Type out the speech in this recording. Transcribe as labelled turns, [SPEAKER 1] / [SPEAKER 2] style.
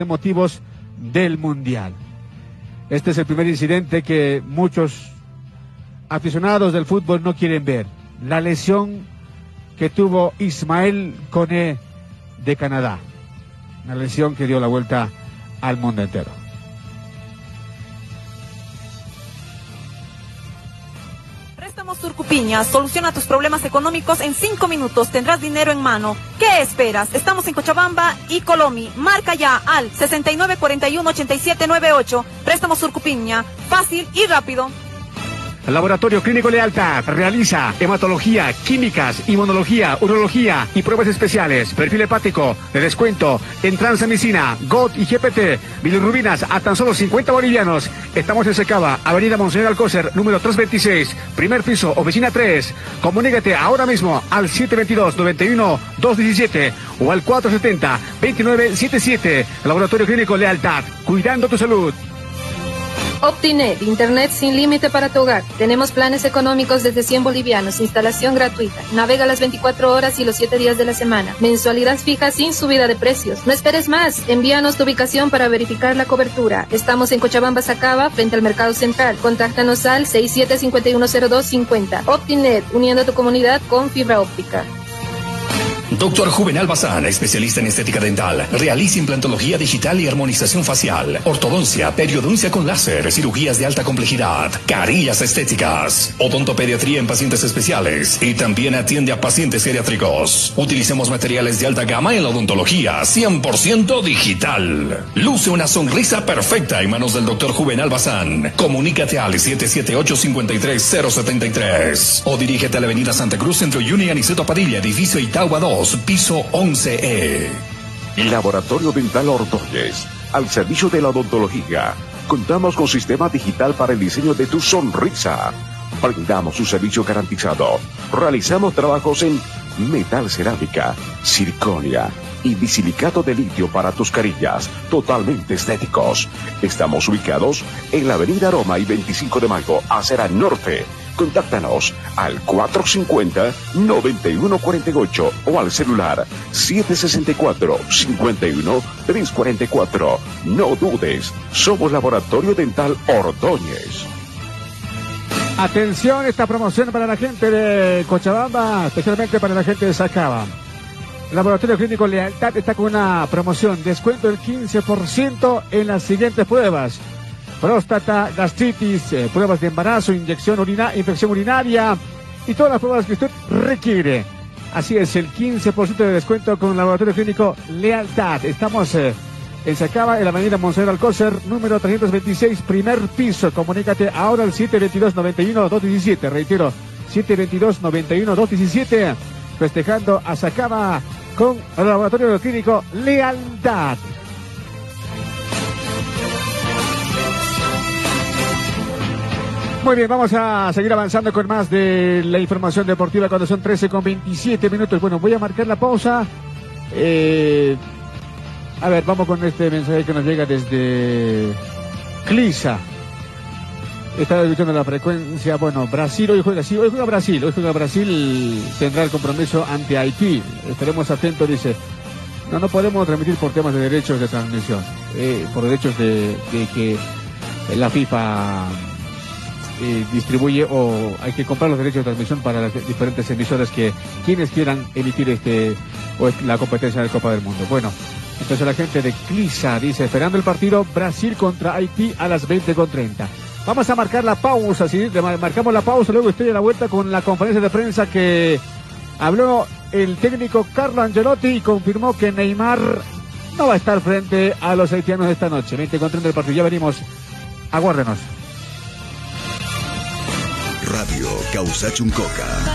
[SPEAKER 1] motivos del Mundial. Este es el primer incidente que muchos aficionados del fútbol no quieren ver. La lesión que tuvo Ismael Koné de Canadá. Una lesión que dio la vuelta al mundo entero.
[SPEAKER 2] Préstamos Surcupiña, soluciona tus problemas económicos en 5 minutos, tendrás dinero en mano. ¿Qué esperas? Estamos en Cochabamba y Colomi. Marca ya al 6941-8798. Préstamos Surcupiña, fácil y rápido.
[SPEAKER 3] Laboratorio Clínico Lealtad realiza hematología, químicas, inmunología, urología y pruebas especiales. Perfil hepático de descuento en transamicina, GOT y GPT. Bilirrubinas a tan solo 50 bolivianos. Estamos en Secaba, Avenida Monseñor Alcócer, número 326, primer piso, oficina 3. Comunícate ahora mismo al 722-91-217 o al 470-2977. Laboratorio Clínico Lealtad, cuidando tu salud.
[SPEAKER 4] Optinet, internet sin límite para tu hogar. Tenemos planes económicos desde 100 bolivianos, instalación gratuita. Navega las 24 horas y los 7 días de la semana. Mensualidad fija sin subida de precios. No esperes más. Envíanos tu ubicación para verificar la cobertura. Estamos en Cochabamba, Sacaba, frente al Mercado Central. Contáctanos al 67510250. Optinet, uniendo tu comunidad con fibra óptica.
[SPEAKER 5] Doctor Juvenal Bazán, especialista en estética dental. Realiza implantología digital y armonización facial, ortodoncia, periodoncia con láser, cirugías de alta complejidad, carillas estéticas, odontopediatría en pacientes especiales y también atiende a pacientes geriátricos. Utilicemos materiales de alta gama en la odontología, 100% digital. Luce una sonrisa perfecta en manos del Doctor Juvenal Bazán. Comunícate al 778-53073 o dirígete a la avenida Santa Cruz entre Uyuni y Aniceto Padilla, edificio Itagua 2. Piso 11E.
[SPEAKER 6] Laboratorio Dental Ordóñez, al servicio de la odontología. Contamos con sistema digital para el diseño de tu sonrisa. Brindamos un servicio garantizado. Realizamos trabajos en metal cerámica, circonia y bisilicato de litio para tus carillas, totalmente estéticos. Estamos ubicados en la avenida Roma y 25 de Mayo, acera norte. Contáctanos al 450-9148 o al celular 764-51-344. No dudes, somos Laboratorio Dental Ordóñez.
[SPEAKER 1] Atención, esta promoción para la gente de Cochabamba, especialmente para la gente de Sacaba. Laboratorio Clínico Lealtad está con una promoción, descuento del 15% en las siguientes pruebas: próstata, gastritis, pruebas de embarazo, infección urinaria y todas las pruebas que usted requiere. Así es, el 15% de descuento con Laboratorio Clínico Lealtad. Estamos en Sacaba, en la avenida Monseñor Alcócer, número 326, primer piso. Comunícate ahora al 722-91-217. Reitero, 722-91-217. Festejando a Sacaba con el Laboratorio Clínico Lealtad. Muy bien, vamos a seguir avanzando con más de la información deportiva cuando son 13:27. Bueno, voy a marcar la pausa. A ver, vamos con este mensaje que nos llega desde Clisa. Estaba escuchando la frecuencia. Bueno, Brasil hoy juega Brasil. Hoy juega Brasil, tendrá el compromiso ante Haití. Estaremos atentos, dice. No podemos transmitir por temas de derechos de transmisión. Por derechos de que la FIFA distribuye, o hay que comprar los derechos de transmisión para las diferentes emisoras que quienes quieran emitir la competencia de Copa del Mundo. Bueno, entonces la gente de Clisa dice, esperando el partido Brasil contra Haití a las 20:30. Vamos a marcar la pausa, ¿sí? Marcamos la pausa, luego estoy a la vuelta con la conferencia de prensa que habló el técnico Carlo Ancelotti y confirmó que Neymar no va a estar frente a los haitianos esta noche. 20:30 el partido, ya venimos, aguárdenos.
[SPEAKER 7] Radio Causachuncoca.